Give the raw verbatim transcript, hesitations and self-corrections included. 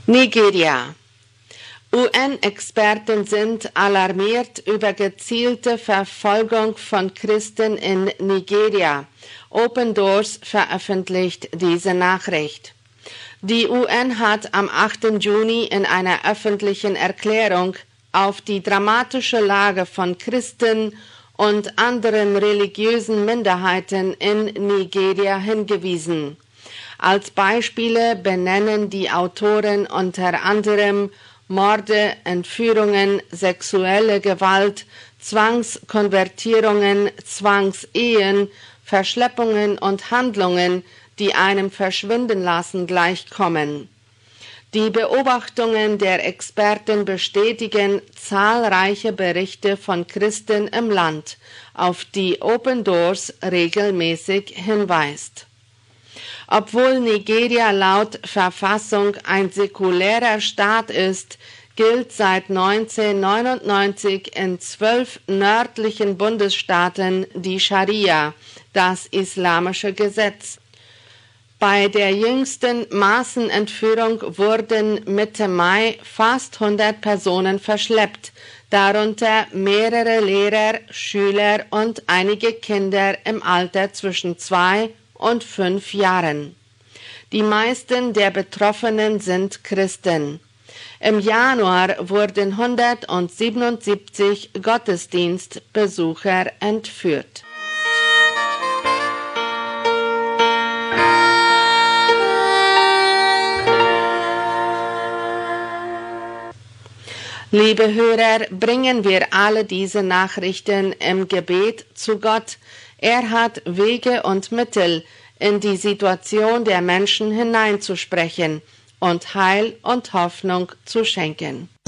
Nigeria. U N-Experten sind alarmiert über gezielte Verfolgung von Christen in Nigeria. Open Doors veröffentlicht diese Nachricht. Die U N hat am achten Juni in einer öffentlichen Erklärung auf die dramatische Lage von Christen und anderen religiösen Minderheiten in Nigeria hingewiesen. Als Beispiele benennen die Autoren unter anderem Morde, Entführungen, sexuelle Gewalt, Zwangskonvertierungen, Zwangsehen, Verschleppungen und Handlungen, die einem Verschwindenlassen gleichkommen. Die Beobachtungen der Experten bestätigen zahlreiche Berichte von Christen im Land, auf die Open Doors regelmäßig hinweist. Obwohl Nigeria laut Verfassung ein säkulärer Staat ist, gilt seit neunzehnhundertneunundneunzig in zwölf nördlichen Bundesstaaten die Scharia, das islamische Gesetz. Bei der jüngsten Massenentführung wurden Mitte Mai fast hundert Personen verschleppt, darunter mehrere Lehrer, Schüler und einige Kinder im Alter zwischen zwei und fünf Jahren. Die meisten der Betroffenen sind Christen. Im Januar wurden hundertsiebenundsiebzig Gottesdienstbesucher entführt. Liebe Hörer, bringen wir alle diese Nachrichten im Gebet zu Gott. Er hat Wege und Mittel, in die Situation der Menschen hineinzusprechen und Heil und Hoffnung zu schenken.